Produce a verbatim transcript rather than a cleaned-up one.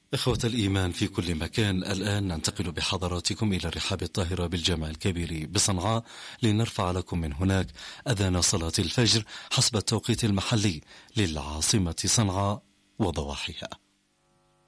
إخوة الإيمان في كل مكان، الآن ننتقل بحضراتكم إلى الرحاب الطاهرة بالجامع الكبير بصنعاء لنرفع لكم من هناك أذان صلاة الفجر حسب التوقيت المحلي للعاصمة صنعاء وضواحيها.